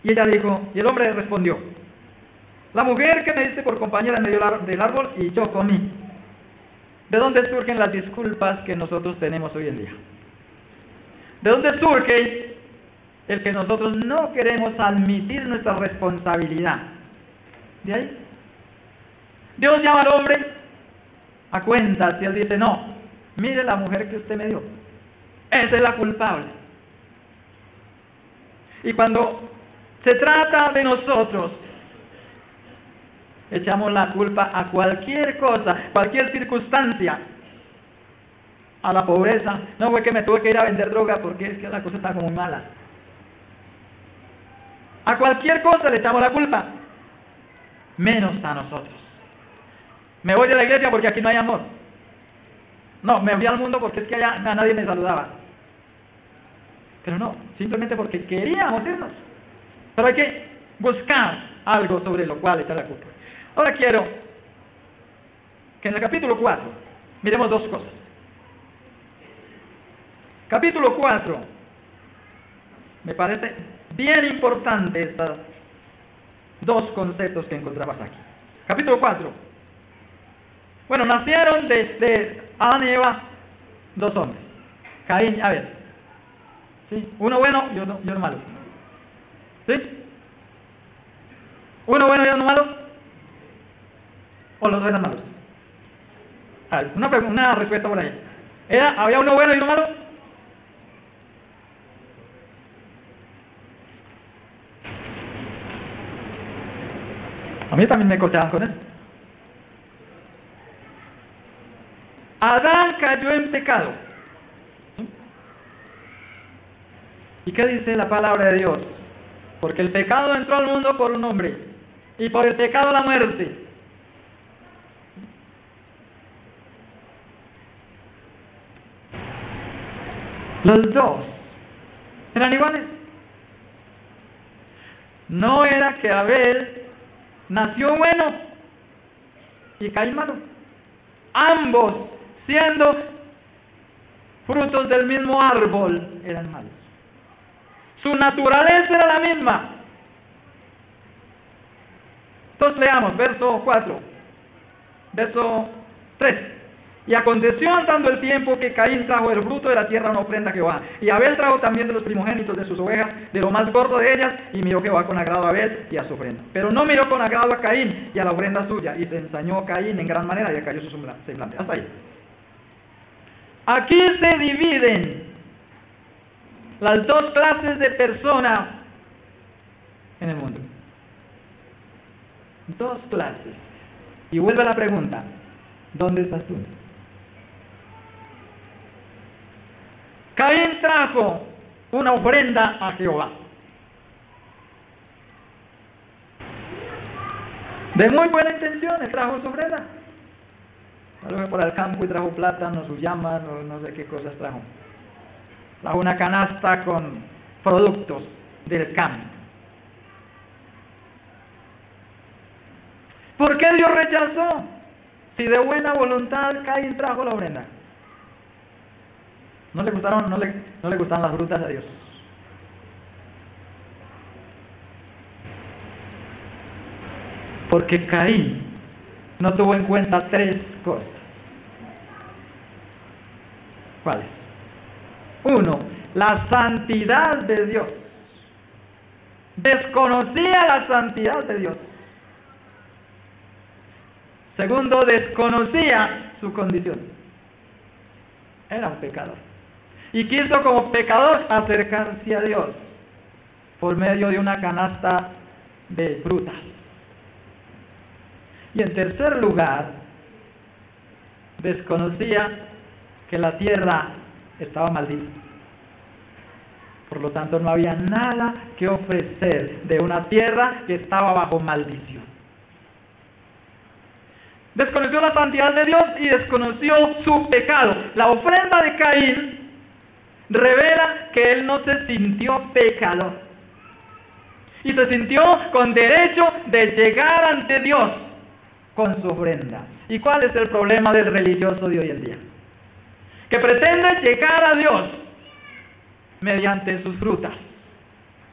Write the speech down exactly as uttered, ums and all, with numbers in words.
Y ella dijo, y el hombre respondió: la mujer que me diste por compañera en medio del árbol y yo comí. ¿De dónde surgen las disculpas que nosotros tenemos hoy en día? ¿De dónde surge el que nosotros no queremos admitir nuestra responsabilidad? ¿De ahí? Dios llama al hombre a cuentas y él dice: no, mire la mujer que usted me dio, esa es la culpable. Y cuando se trata de nosotros, echamos la culpa a cualquier cosa, cualquier circunstancia, a la pobreza. No, fue que me tuve que ir a vender droga porque es que la cosa está como muy mala. A cualquier cosa le echamos la culpa, menos a nosotros. Me voy de la iglesia porque aquí no hay amor. No, me fui al mundo porque es que allá a nadie me saludaba. Pero no, simplemente porque queríamos irnos. Pero hay que buscar algo sobre lo cual echar la culpa. Ahora quiero que en el capítulo cuatro miremos dos cosas. Capítulo cuatro, me parece bien importante estos dos conceptos que encontramos aquí. Capítulo cuatro. Bueno, nacieron de, de Adán y Eva dos hombres, Caín y Abel. ¿Sí? Uno bueno y uno, y uno malo. ¿Sí? ¿Uno bueno y uno malo? ¿O los dos eran malos? A ver, una, una respuesta por ahí. ¿Era, ¿Había uno bueno y uno malo? A mí también me cochaban con eso. Adán cayó en pecado. ¿Y qué dice la palabra de Dios? Porque el pecado entró al mundo por un hombre, y por el pecado la muerte. Los dos eran iguales. No era que Abel nació bueno y Caín malo. Ambos, siendo frutos del mismo árbol, eran malos. Su naturaleza era la misma. Entonces leamos, verso cuatro, verso tres. Y aconteció andando el tiempo que Caín trajo del fruto de la tierra una ofrenda a Jehová. Y Abel trajo también de los primogénitos de sus ovejas, de lo más gordo de ellas, y miró Jehová con agrado a Abel y a su ofrenda. Pero no miró con agrado a Caín y a la ofrenda suya, y se ensañó Caín en gran manera y cayó su semblante. Hasta ahí. Aquí se dividen las dos clases de personas en el mundo. Dos clases. Y vuelve a la pregunta: ¿dónde estás tú? Caín trajo una ofrenda a Jehová. De muy buena intención trajo su ofrenda. Fue por el campo y trajo plátanos, sus llamas, no, no sé qué cosas trajo. Trajo una canasta con productos del campo. ¿Por qué Dios rechazó? Si de buena voluntad Caín trajo la ofrenda. No le gustaron, no le, no le gustan las frutas a Dios. Porque Caín no tuvo en cuenta tres cosas. ¿Cuáles? Uno, la santidad de Dios. Desconocía la santidad de Dios. Segundo, desconocía su condición. Era un pecador. Y quiso como pecador acercarse a Dios por medio de una canasta de frutas. Y en tercer lugar, desconocía que la tierra estaba maldita. Por lo tanto, no había nada que ofrecer de una tierra que estaba bajo maldición. Desconoció la santidad de Dios y desconoció su pecado. La ofrenda de Caín revela que él no se sintió pecador. Y se sintió con derecho de llegar ante Dios con su ofrenda. ¿Y cuál es el problema del religioso de hoy en día? Que pretende llegar a Dios mediante sus frutas.